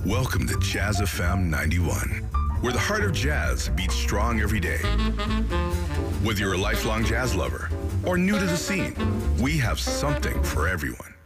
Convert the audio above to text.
Welcome to Jazz FM 91, where the heart of jazz beats strong every day. Whether you're a lifelong jazz lover or new to the scene, we have something for everyone.